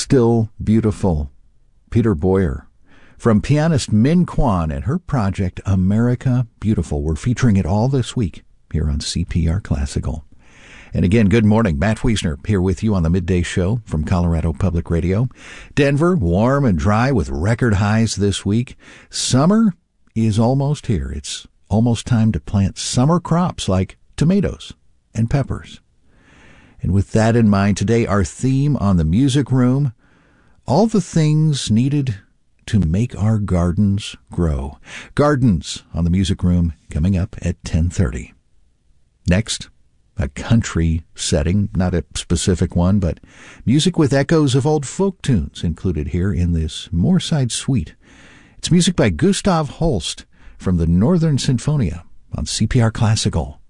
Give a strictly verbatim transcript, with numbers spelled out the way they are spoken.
Still Beautiful, Peter Boyer. From pianist Min Kwan and her project America Beautiful. We're featuring it all this week here on C P R Classical. And again, good morning. Matt Wiesner here with you on the Midday Show from Colorado Public Radio. Denver, warm and dry with record highs this week. Summer is almost here. It's almost time to plant summer crops like tomatoes and peppers. And with that in mind, today our theme on the Music Room, all the things needed to make our gardens grow. Gardens on the Music Room coming up at ten thirty. Next, a country setting, not a specific one, but music with echoes of old folk tunes included here in this Moorside Suite. It's music by Gustav Holst from the Northern Sinfonia on C P R Classical.